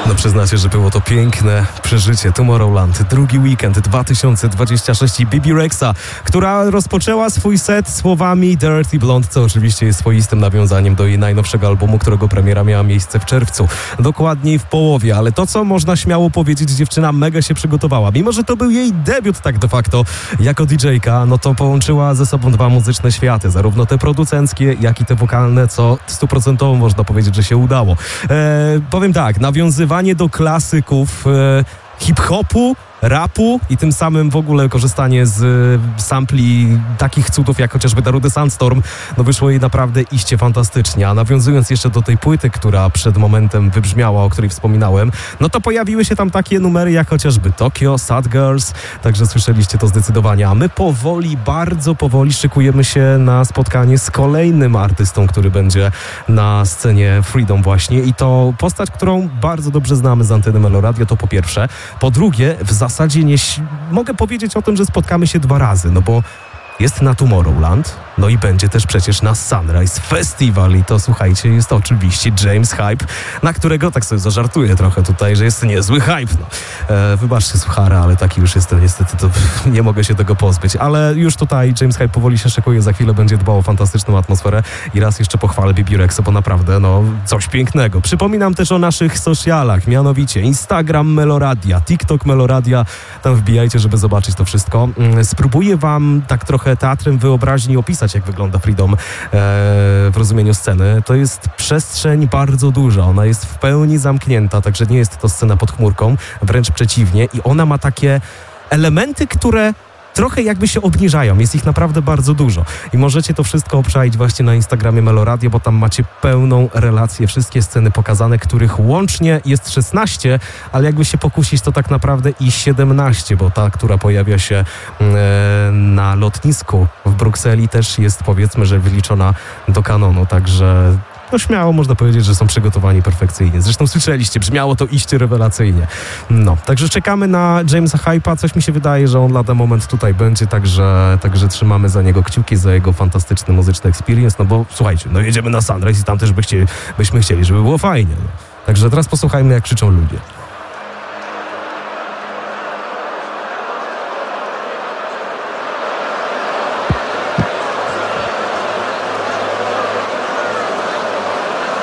No przyznacie, że było to piękne przeżycie. Tomorrowland, drugi weekend 2026 i Bibi Rexa, która rozpoczęła swój set słowami Dirty Blonde, co oczywiście jest swoistym nawiązaniem do jej najnowszego albumu, którego premiera miała miejsce w czerwcu. Dokładniej w połowie, ale to, co można śmiało powiedzieć, dziewczyna mega się przygotowała. Mimo że to był jej debiut tak de facto jako DJ-ka, no to połączyła ze sobą dwa muzyczne światy, zarówno te producenckie, jak i te wokalne, co 100% można powiedzieć, że się udało. Powiem tak, nawiązywanie do klasyków hip-hopu, rapu i tym samym w ogóle korzystanie z sampli takich cudów jak chociażby Darude Sandstorm, no wyszło jej naprawdę iście fantastycznie. A nawiązując jeszcze do tej płyty, która przed momentem wybrzmiała, o której wspominałem, no to pojawiły się tam takie numery jak chociażby Tokyo, Sad Girls, także słyszeliście to zdecydowanie. A my powoli, bardzo powoli szykujemy się na spotkanie z kolejnym artystą, który będzie na scenie Freedom właśnie i to postać, którą bardzo dobrze znamy z anteny Meloradio, to po pierwsze. Po drugie, w zasadzie nie mogę powiedzieć o tym, że spotkamy się dwa razy, no bo jest na Tomorrowland, no i będzie też przecież na Sunrise Festival i to, słuchajcie, jest oczywiście James Hype, na którego, tak sobie zażartuję trochę tutaj, że jest niezły hype, no. Wybaczcie suchara, ale taki już jestem, niestety, to nie mogę się tego pozbyć, ale już tutaj James Hype powoli się szykuje, za chwilę będzie dbał o fantastyczną atmosferę i raz jeszcze pochwalę Bibi Rexę, bo naprawdę, no, coś pięknego. Przypominam też o naszych socialach, mianowicie Instagram Meloradia, TikTok Meloradia, tam wbijajcie, żeby zobaczyć to wszystko. Spróbuję wam tak trochę teatrem wyobraźni opisać, jak wygląda Freedom w rozumieniu sceny. To jest przestrzeń bardzo duża, ona jest w pełni zamknięta, także nie jest to scena pod chmurką, wręcz przeciwnie i ona ma takie elementy, które trochę jakby się obniżają, jest ich naprawdę bardzo dużo i możecie to wszystko obczaić właśnie na Instagramie Meloradio, bo tam macie pełną relację, wszystkie sceny pokazane, których łącznie jest 16, ale jakby się pokusić, to tak naprawdę i 17, bo ta, która pojawia się na lotnisku w Brukseli też jest, powiedzmy, że wyliczona do kanonu, także no śmiało można powiedzieć, że są przygotowani perfekcyjnie. Zresztą słyszeliście, brzmiało to iście rewelacyjnie. No, także czekamy na Jamesa Hype'a. Coś mi się wydaje, że on lada moment tutaj będzie, także trzymamy za niego kciuki, za jego fantastyczny muzyczny experience, no bo słuchajcie, no jedziemy na Sunrise i tam też byśmy chcieli, żeby było fajnie. No. Także teraz posłuchajmy, jak krzyczą ludzie.